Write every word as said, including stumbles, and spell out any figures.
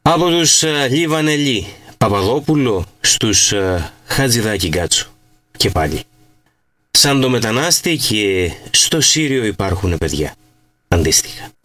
Από τους uh, Λιβανελή Παπαδόπουλο στους uh, Χατζηδάκη Γκάτσο. Και πάλι. Σαν το μετανάστη και στο Σύριο υπάρχουν παιδιά. Αντίστοιχα.